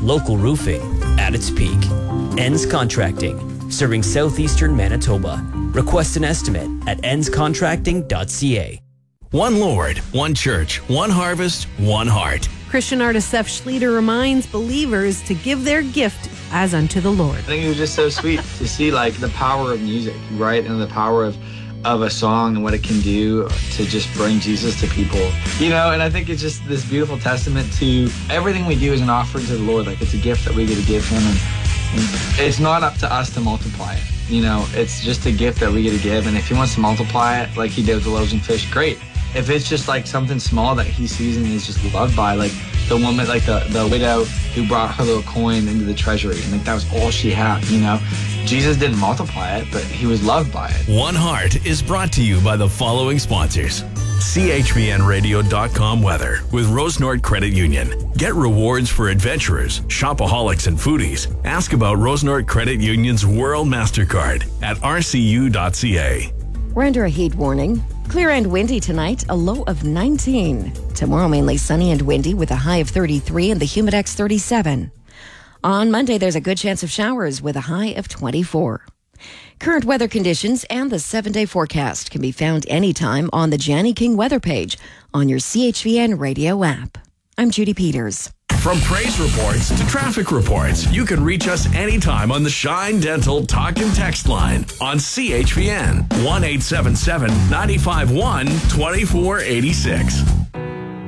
local roofing at its peak. Ends Contracting, serving southeastern Manitoba. Request an estimate at endscontracting.ca. One Lord, one church, one harvest, one heart. Christian artist Seth Schleter reminds believers to give their gift as unto the Lord. I think it was just so sweet to see like the power of music, right? And the power of a song and what it can do to just bring Jesus to people, you know. And I think it's just this beautiful testament to everything we do is an offering to the Lord. Like, it's a gift that we get to give him, and it's not up to us to multiply it, you know. It's just a gift that we get to give, and if he wants to multiply it like he did with the loaves and fish, great. If it's just like something small that he sees and is just loved by, like the woman, like the widow who brought her little coin into the treasury, and like that was all she had, you know. Jesus didn't multiply it, but he was loved by it. One Heart is brought to you by the following sponsors. CHVNradio.com weather with Rosenort Credit Union. Get rewards for adventurers, shopaholics, and foodies. Ask about Rosenort Credit Union's World MasterCard at rcu.ca. We're under a heat warning. Clear and windy tonight, a low of 19. Tomorrow, mainly sunny and windy with a high of 33 and the Humidex 37. On Monday, there's a good chance of showers with a high of 24. Current weather conditions and the 7-day forecast can be found anytime on the Janny King weather page on your CHVN radio app. I'm Judy Peters. From praise reports to traffic reports, you can reach us anytime on the Shine Dental Talk and Text line on CHVN 1-877-951-2486.